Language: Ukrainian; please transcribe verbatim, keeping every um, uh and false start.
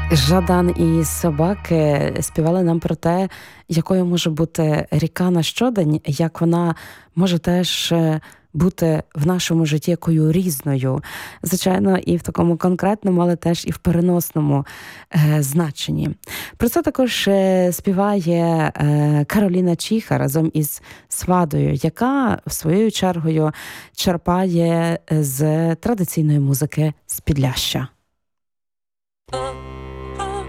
Жадан і собаки співали нам про те, якою може бути ріка на щодень, як вона може теж бути в нашому житті якою різною. Звичайно, і в такому конкретному, але теж і в переносному е, значенні. Про це також е, співає е, Кароліна Чіха разом із Свадою, яка, своєю чергою, черпає з традиційної музики з Підляшшя.